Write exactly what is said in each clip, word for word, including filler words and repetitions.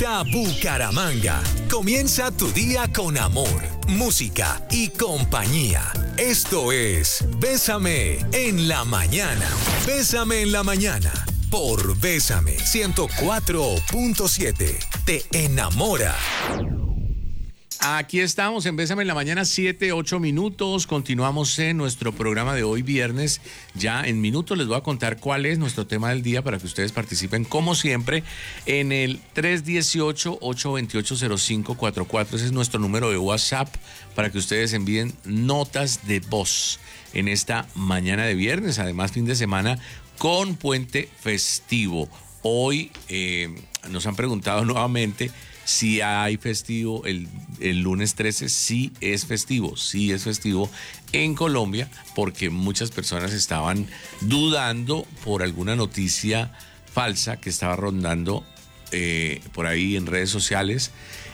Conecta Bucaramanga. Comienza tu día con amor, música y compañía. Esto es Bésame en la mañana. Bésame en la mañana por Bésame ciento cuatro punto siete. Te enamora. Aquí estamos en Bésame en la mañana, siete, ocho minutos. Continuamos en nuestro programa de hoy viernes. Ya en minutos les voy a contar cuál es nuestro tema del día para que ustedes participen, como siempre, en el tres uno ocho, ocho dos ocho, cero cinco cuatro cuatro. Ese es nuestro número de WhatsApp para que ustedes envíen notas de voz en esta mañana de viernes. Además, fin de semana con puente festivo. Hoy eh, nos han preguntado nuevamente si hay festivo el, el lunes trece. Sí es festivo, sí es festivo en Colombia, porque muchas personas estaban dudando por alguna noticia falsa que estaba rondando eh, por ahí en redes sociales,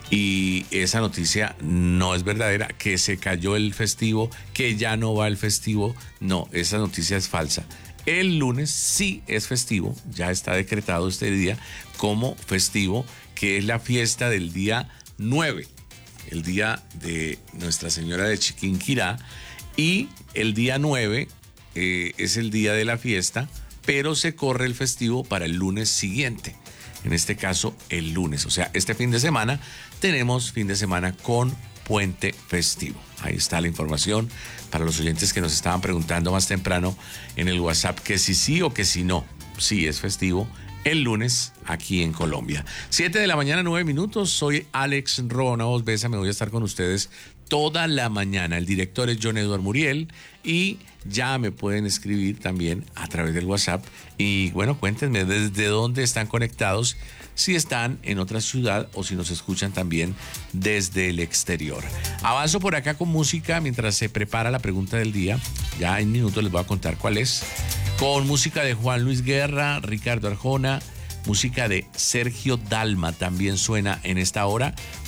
y esa noticia no es verdadera, que se cayó el festivo, que ya no va el festivo. No, esa noticia es falsa. El lunes sí es festivo, ya está decretado este día como festivo, que es la fiesta del día nueve, el día de Nuestra Señora de Chiquinquirá, y el día nueve eh, es el día de la fiesta, pero se corre el festivo para el lunes siguiente, en este caso el lunes. O sea, este fin de semana tenemos fin de semana con puente festivo. Ahí está la información para los oyentes que nos estaban preguntando más temprano en el WhatsApp que si sí o que si no. Sí es festivo el lunes aquí en Colombia. siete de la mañana, nueve minutos. Soy Alex Roa, una voz besa. Me voy a estar con ustedes toda la mañana. El director es John Eduardo Muriel, y ya me pueden escribir también a través del WhatsApp. Y bueno, cuéntenme desde dónde están conectados, si están en otra ciudad o si nos escuchan también desde el exterior. Avanzo por acá con música mientras se prepara la pregunta del día. Ya en minutos les voy a contar cuál es. Con música de Juan Luis Guerra, Ricardo Arjona, música de Sergio Dalma también suena en esta hora.